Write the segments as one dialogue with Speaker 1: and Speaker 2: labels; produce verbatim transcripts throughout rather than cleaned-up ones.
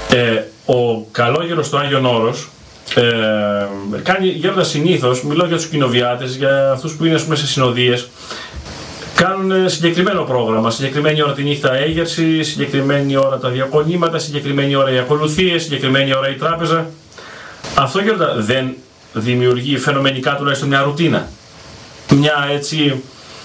Speaker 1: Ε, ο καλόγερος του Άγιον Όρος ε, κάνει γέροντα συνήθως, μιλώ για τους κοινοβιάτες, για αυτούς που είναι ας πούμε, σε συνοδείες, κάνουν συγκεκριμένο πρόγραμμα, συγκεκριμένη ώρα τη νύχτα έγερση, συγκεκριμένη ώρα τα διακονήματα, συγκεκριμένη ώρα οι ακολουθίες, συγκεκριμένη ώρα η τράπεζα. Αυτό γέροντα δεν δημιουργεί φαινομενικά τουλάχιστον μια ρουτίνα, μια έτσι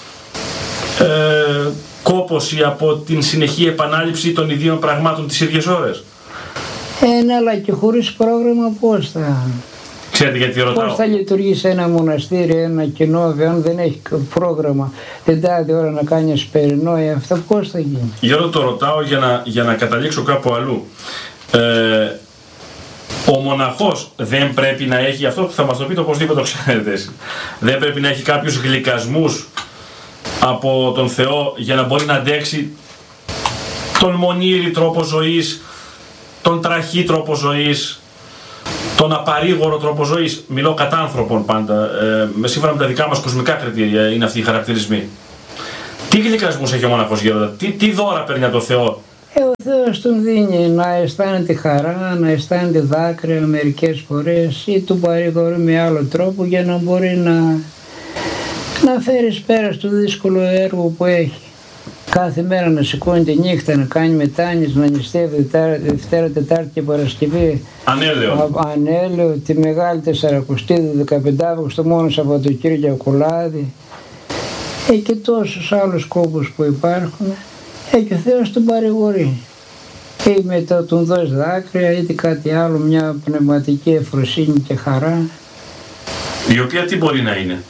Speaker 1: ε, κόπωση από την συνεχή επανάληψη των ιδίων πραγμάτων τις ίδιες ώρες.
Speaker 2: Ε, ναι, αλλά και χωρίς πρόγραμμα πώς θα...
Speaker 1: Ξέρετε γιατί ρωτάω.
Speaker 2: Πώς θα λειτουργήσει ένα μοναστήρι, ένα κοινόβιο, αν δεν έχει πρόγραμμα την τάδε ώρα να κάνει ασπερινόια, αυτά πώς θα γίνει.
Speaker 1: Γιώργο, το ρωτάω για να, για να καταλήξω κάπου αλλού. Ε, ο μοναχός δεν πρέπει να έχει, αυτό που θα μας το πείτε οπωσδήποτε το ξέρετε εσύ, δεν πρέπει να έχει κάποιους γλυκασμούς από τον Θεό για να μπορεί να αντέξει τον μονήρη τρόπο ζωής, τον τραχή τρόπο ζωής, τον απαρήγορο τρόπο ζωής. Μιλώ κατά άνθρωπων πάντα, ε, με σύμφωνα με τα δικά μας κοσμικά κριτήρια είναι αυτοί οι χαρακτηρισμοί. Τι γλυκασμούς έχει ο μοναχός γέροντα, τι, τι δώρα παίρνει από τον Θεό.
Speaker 2: Ε, ο Θεός τον δίνει να αισθάνεται χαρά, να αισθάνεται δάκρυα μερικές φορές ή του παρηγορεί με άλλο τρόπο για να μπορεί να, να φέρει πέρα στο δύσκολο έργο που έχει. Κάθε μέρα να σηκώνει τη νύχτα, να κάνει μετάνοιες, να νηστεύει Δευτέρα, Τετάρτη και Παρασκευή.
Speaker 1: Ανέλαιο.
Speaker 2: Ανέλαιο, τη Μεγάλη Τεσσαρακοστή, δεκαπέντε Αύγουστο, μόνο Σαββατοκύριακο Κουλάδι. Ε, και τόσους άλλους κόπους που υπάρχουν. Ε, και ο Θεός τον παρηγορεί. Ή μετά τον δώσει δάκρυα, είτε κάτι άλλο, μια πνευματική ευφροσύνη και χαρά.
Speaker 1: Η οποία τι μπορεί να είναι.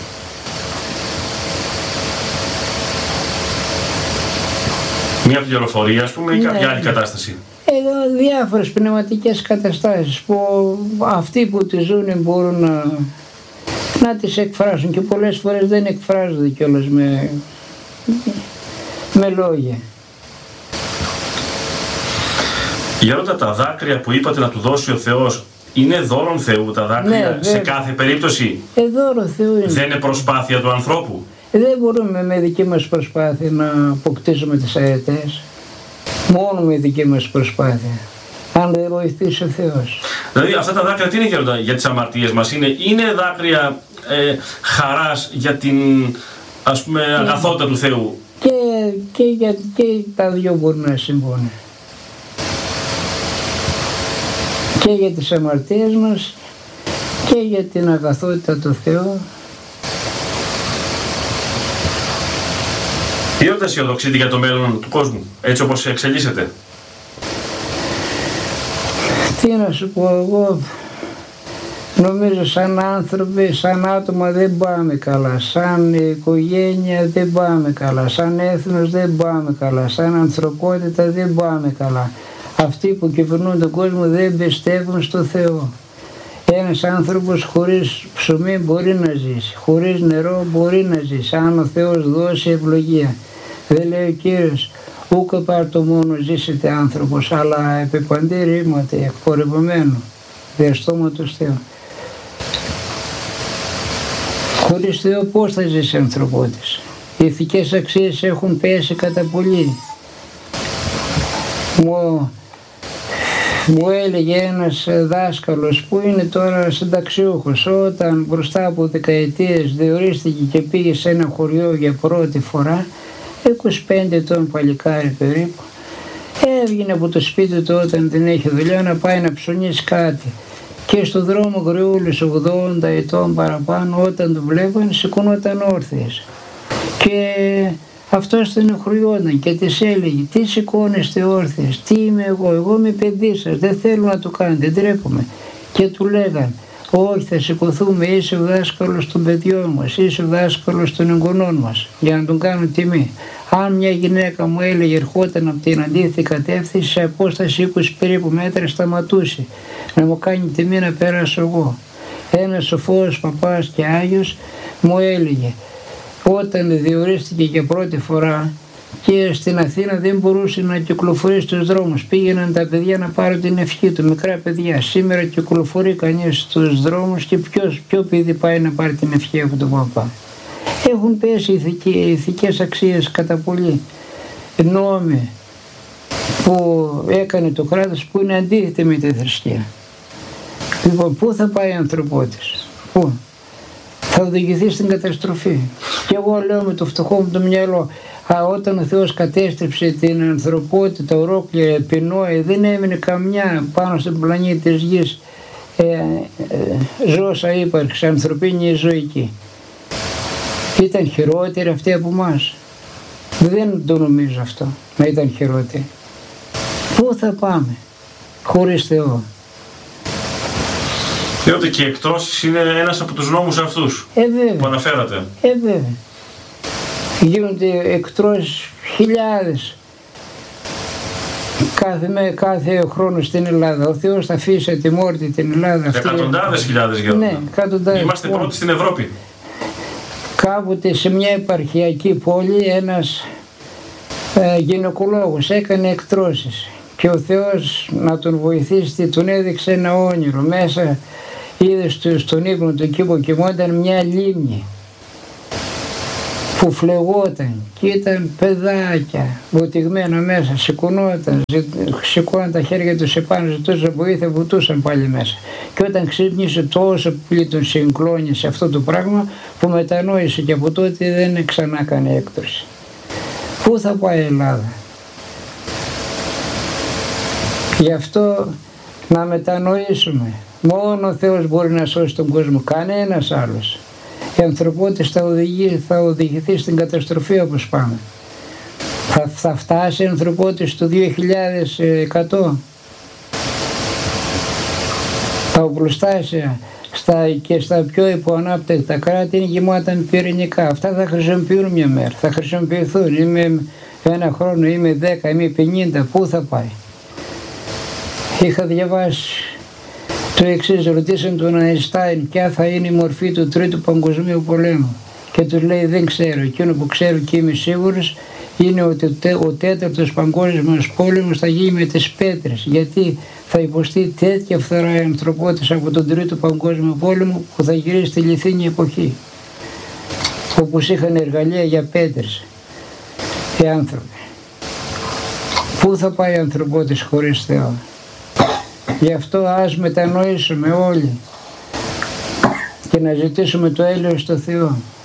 Speaker 1: Μια πληροφορία, ας πούμε, ή
Speaker 2: ναι,
Speaker 1: κάποια άλλη κατάσταση.
Speaker 2: Εδώ διάφορες πνευματικές καταστάσεις που αυτοί που τις ζουν μπορούν να, να τις εκφράσουν και πολλές φορές δεν εκφράζονται κιόλας με, με λόγια.
Speaker 1: Γέροντα, τα δάκρυα που είπατε να του δώσει ο Θεός είναι δώρον Θεού τα δάκρυα,
Speaker 2: ναι,
Speaker 1: σε κάθε περίπτωση.
Speaker 2: Ε, δώρο Θεού είναι.
Speaker 1: Δεν είναι προσπάθεια του ανθρώπου.
Speaker 2: Δεν μπορούμε με δική μας προσπάθεια να αποκτήσουμε τις αρετές. Μόνο με δική μας προσπάθεια. Αν δεν βοηθήσει ο Θεός.
Speaker 1: Δηλαδή αυτά τα δάκρυα τι είναι γέροντα για τις αμαρτίες μας, είναι, είναι δάκρυα ε, χαράς για την ας πούμε αγαθότητα του Θεού.
Speaker 2: Και, και, για, και τα δυο μπορούν να συμβούν. Και για τις αμαρτίες μας και για την αγαθότητα του Θεού.
Speaker 1: Γέροντα, αισιοδοξείτε για το μέλλον του κόσμου, έτσι όπως εξελίσσεται.
Speaker 2: Τι να σου πω, εγώ νομίζω σαν άνθρωποι, σαν άτομα δεν πάμε καλά, σαν οικογένεια δεν πάμε καλά, σαν έθνος δεν πάμε καλά, σαν ανθρωπότητα δεν πάμε καλά. Αυτοί που κυβερνούν τον κόσμο δεν πιστεύουν στο Θεό. Ένας άνθρωπος χωρίς ψωμί μπορεί να ζήσει, χωρίς νερό μπορεί να ζήσει, αν ο Θεός δώσει ευλογία. Δεν λέει ο Κύριος, ούκο πάρτο μόνο ζήσετε άνθρωπος, αλλά επί παντή ρήματε, εκπορευωμένο, διαστόματος Θεού. Χωρίς Θεό πώς θα ζήσει ανθρωπότης. Οι ηθικές αξίες έχουν πέσει κατά πολύ. Μου, μου έλεγε ένας δάσκαλος που είναι τώρα συνταξιούχος, όταν μπροστά από δεκαετίες διορίστηκε και πήγε σε ένα χωριό για πρώτη φορά, είκοσι πέντε ετών παλικάρι περίπου, έβγαινε από το σπίτι του όταν δεν έχει δουλειά να πάει να ψωνίσει κάτι. Και στο δρόμο γριούλης ογδόντα ετών παραπάνω, όταν το βλέπαν σηκωνόταν όρθιες. Και αυτός τον εχρωιόταν και της έλεγε, τι σηκώνεστε όρθιες, τι είμαι εγώ, εγώ είμαι παιδί σας, δεν θέλω να το κάνετε, ντρέπομαι. Και του λέγαν, όχι, θα σηκωθούμε, είσαι ο δάσκαλος των παιδιών μας, είσαι ο δάσκαλος των εγγονών μας, για να τον κάνουν τιμή. Αν μια γυναίκα μου έλεγε, ερχόταν από την αντίθετη κατεύθυνση, σε απόσταση είκοσι περίπου μέτρα σταματούσε, να μου κάνει τιμή να περάσω εγώ. Ένας σοφός παπάς και Άγιος μου έλεγε, όταν διορίστηκε για πρώτη φορά και στην Αθήνα δεν μπορούσε να κυκλοφορεί στους δρόμους. Πήγαιναν τα παιδιά να πάρουν την ευχή του, μικρά παιδιά. Σήμερα κυκλοφορεί κανείς στους δρόμους και ποιος, ποιο παιδί πάει να πάρει την ευχή από τον παπά. Έχουν πέσει ηθικές, ηθικές αξίες κατά πολύ. Νόμοι, που έκανε το κράτος που είναι αντίθετη με τη θρησκεία. Λοιπόν, πού θα πάει η ανθρωπότης, πού? Θα οδηγηθεί στην καταστροφή. Και εγώ λέω με το φτωχό μου το μυαλό, α, όταν ο Θεός κατέστρεψε την ανθρωπότητα ολόκληρη επί Νόε, δεν έμεινε καμιά πάνω στον πλανήτη της γης ε, ε, ζώσα ύπαρξη, ανθρωπίνη ζωή εκεί. Ήταν χειρότερη αυτή από εμάς? Δεν το νομίζω αυτό, να ήταν χειρότερη. Πού θα πάμε χωρίς Θεό?
Speaker 1: Διότι και οι εκτρώσεις είναι ένας από τους νόμους αυτούς
Speaker 2: ε, βέβαια.
Speaker 1: που αναφέρατε.
Speaker 2: Ε, βέβαια. Γίνονται εκτρώσεις χιλιάδες κάθε, με, κάθε χρόνο στην Ελλάδα. Ο Θεός θα αφήσει ατιμόρυτη την Ελλάδα.
Speaker 1: Εκατοντάδες χιλιάδες γέροντα.
Speaker 2: Ναι, εκατοντάδες.
Speaker 1: Είμαστε πρώτοι στην Ευρώπη.
Speaker 2: Κάποτε σε μια επαρχιακή πόλη ένας ε, γυναικολόγος έκανε εκτρώσεις και ο Θεός να τον βοηθήσει τον έδειξε ένα όνειρο. Μέσα είδε στον ύπνο του εκεί που κοιμόταν μια λίμνη που φλεγόταν και ήταν παιδάκια βοτιγμένα μέσα, σηκωνόταν, σηκώναν τα χέρια τους επάνω, ζητούσαν βοήθεια, βουτούσαν πάλι μέσα. Και όταν ξύπνησε τόσο πολύ τον συγκλώνησε αυτό το πράγμα που μετανόησε και από τότε δεν ξανά κάνει έκτρωση. Πού θα πάει η Ελλάδα? Γι' αυτό να μετανοήσουμε. Μόνο ο Θεός μπορεί να σώσει τον κόσμο, κανένας άλλος. Η ανθρωπότητα θα, οδηγεί, θα οδηγηθεί στην καταστροφή όπως πάμε. Θα, θα φτάσει η ανθρωπότητα στο δύο χιλιάδες εκατό. Τα οπλοστάσια στα, και στα πιο υποανάπτυκτα κράτη είναι γεμάτα πυρηνικά. Αυτά θα χρησιμοποιούν μια μέρα, θα χρησιμοποιηθούν. Είμαι ένα χρόνο, είμαι δέκα, είμαι πενήντα, πού θα πάει? Είχα διαβάσει το εξής, ρωτήσαν τον Αϊνστάιν ποια θα είναι η μορφή του Τρίτου Παγκοσμίου Πολέμου και του λέει δεν ξέρω, εκείνο που ξέρω και είμαι σίγουρος είναι ότι ο τέταρτος παγκόσμιος πόλεμος θα γίνει με τις πέτρες, γιατί θα υποστεί τέτοια φθορά η ανθρωπότητα από τον Τρίτο Παγκόσμιο Πόλεμο που θα γυρίσει στη λιθίνη εποχή, όπως είχαν εργαλεία για πέτρες οι άνθρωποι. Πού θα πάει η ανθρωπότητα χωρίς Θεό? Γι' αυτό ας μετανοήσουμε όλοι και να ζητήσουμε το έλεος στο Θεό.